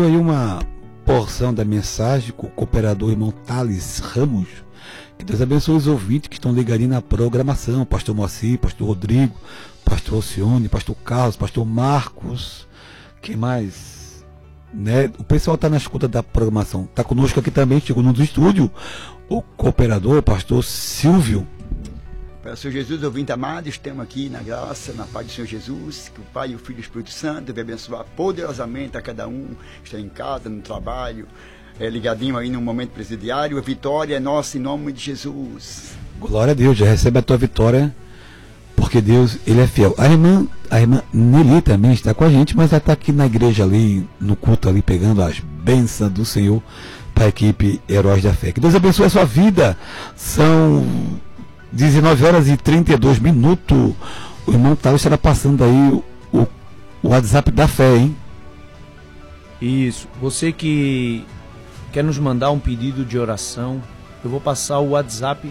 ouviu aí uma porção da mensagem com o cooperador irmão Thales Ramos. Que Deus abençoe os ouvintes que estão ligadinhos na programação. Pastor Moacir, pastor Rodrigo, pastor Alcione, pastor Carlos, pastor Marcos. Quem mais? Né? O pessoal está na escuta da programação. Está conosco aqui também, chegou no estúdio, o cooperador, o pastor Silvio. Para o Senhor Jesus, ouvinte amado, estamos aqui na graça, na paz do Senhor Jesus, que o Pai, o Filho e o Espírito Santo vai abençoar poderosamente a cada um, está em casa, no trabalho, ligadinho aí no momento presidiário. A vitória é nossa em nome de Jesus. Glória a Deus, já recebe a tua vitória, porque Deus, Ele é fiel. A irmã Nelly também está com a gente, mas ela está aqui na igreja ali, no culto ali, pegando as bênçãos do Senhor para a equipe Heróis da Fé. Que Deus abençoe a sua vida. São 19 horas e 32 minutos. O irmão Thales estará passando aí o WhatsApp da fé, hein? Isso. Você que quer nos mandar um pedido de oração, eu vou passar o WhatsApp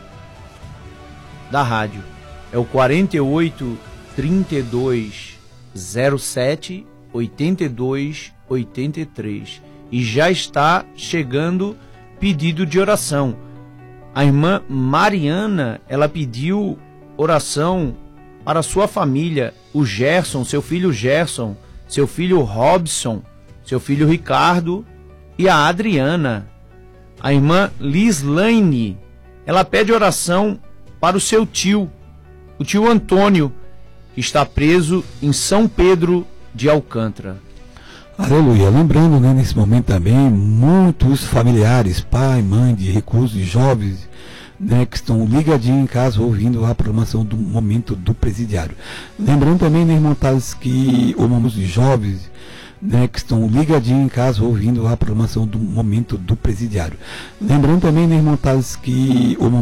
da rádio. É o 48 32 07 82 83. E já está chegando pedido de oração. A irmã Mariana, ela pediu oração para sua família, o Gerson, seu filho Robson, seu filho Ricardo e a Adriana. A irmã Lislaine, ela pede oração para o seu tio, o tio Antônio, que está preso em São Pedro de Alcântara. Aleluia. Lembrando, né, nesse momento também, muitos familiares, pai, mãe de reclusos, jovens, né, que estão ligadinhos em casa ouvindo a programação do momento do presidiário. Lembrando também, né, irmão Thales, que os jovens, né, que estão ligadinhos em casa ouvindo a programação do momento do presidiário. Lembrando também, né, irmão Thales, que